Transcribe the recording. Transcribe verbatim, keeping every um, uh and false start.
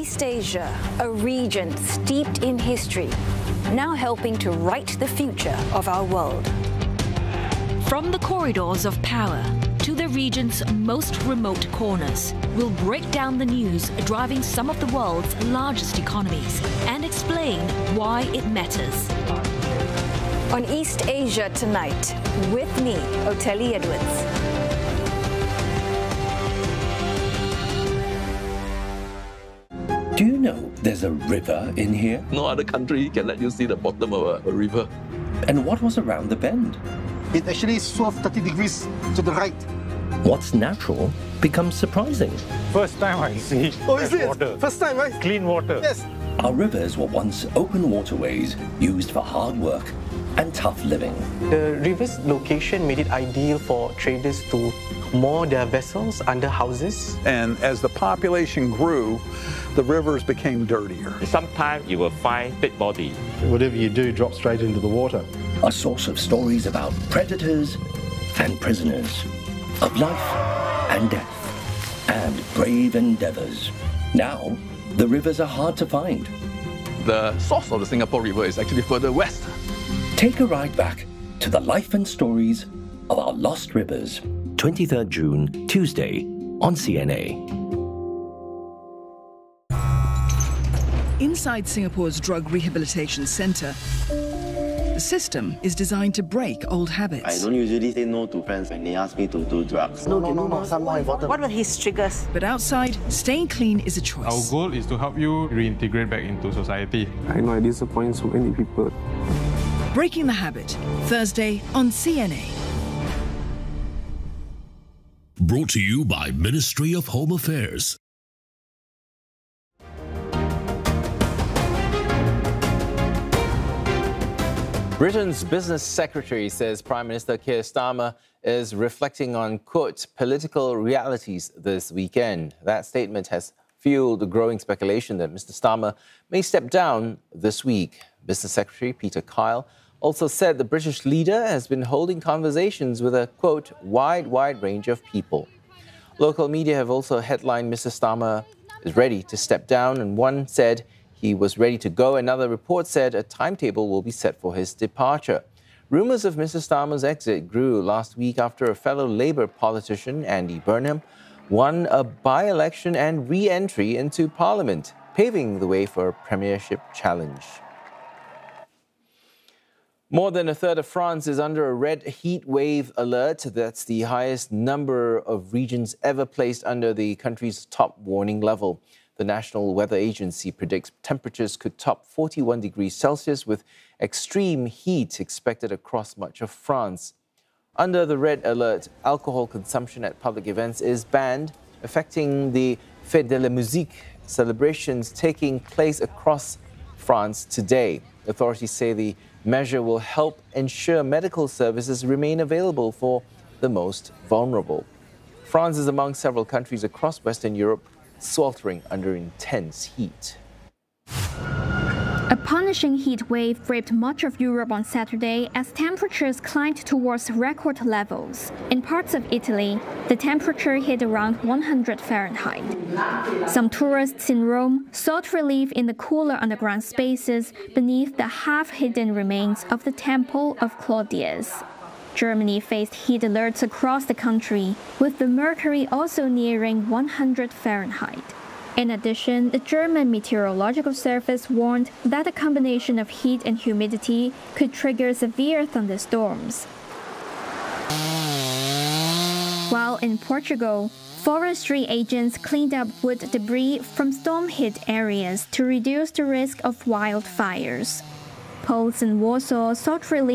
East Asia, a region steeped in history, now helping to write the future of our world. From the corridors of power to the region's most remote corners, we'll break down the news driving some of the world's largest economies and explain why it matters. On East Asia Tonight, with me, Oteli Edwards. Do you know there's a river in here? No other country can let you see the bottom of a, a river. And what was around the bend? It actually swerved thirty degrees to the right. What's natural becomes surprising. First time I see Oh, is it? water. First time, right? Clean water. Yes. Our rivers were once open waterways used for hard work and tough living. The river's location made it ideal for traders to moor their vessels under houses. And as the population grew, the rivers became dirtier. Sometimes you will find dead body. Whatever you do drops straight into the water. A source of stories about predators and prisoners, of life and death, and brave endeavors. Now, the rivers are hard to find. The source of the Singapore River is actually further west. Take a ride back to the life and stories of our lost rivers. twenty-third June, Tuesday, on C N A. Inside Singapore's Drug Rehabilitation Centre, the system is designed to break old habits. I don't usually say no to friends when they ask me to do drugs. No, no, no, no, some more important. What were his triggers? But outside, staying clean is a choice. Our goal is to help you reintegrate back into society. I know I disappoint so many people. Breaking the Habit, Thursday on C N A. Brought to you by Ministry of Home Affairs. Britain's business secretary says Prime Minister Keir Starmer is reflecting on, quote, political realities this weekend. That statement has fueled growing speculation that Mister Starmer may step down this week. Business Secretary Peter Kyle also said the British leader has been holding conversations with a, quote, wide, wide range of people. Local media have also headlined Mister Starmer is ready to step down, and one said he was ready to go. Another report said a timetable will be set for his departure. Rumours of Mister Starmer's exit grew last week after a fellow Labour politician, Andy Burnham, won a by-election and re-entry into Parliament, paving the way for a premiership challenge. More than a third of France is under a red heat wave alert. That's the highest number of regions ever placed under the country's top warning level. The National Weather Agency predicts temperatures could top forty-one degrees Celsius with extreme heat expected across much of France. Under the red alert, alcohol consumption at public events is banned, affecting the Fête de la Musique celebrations taking place across France today. Authorities say the measure will help ensure medical services remain available for the most vulnerable. France is among several countries across Western Europe sweltering under intense heat. A punishing heat wave ripped much of Europe on Saturday as temperatures climbed towards record levels. In parts of Italy, the temperature hit around one hundred Fahrenheit. Some tourists in Rome sought relief in the cooler underground spaces beneath the half-hidden remains of the Temple of Claudius. Germany faced heat alerts across the country, with the mercury also nearing one hundred Fahrenheit. In addition, the German Meteorological Service warned that a combination of heat and humidity could trigger severe thunderstorms. While in Portugal, forestry agents cleaned up wood debris from storm-hit areas to reduce the risk of wildfires. Poles in Warsaw sought relief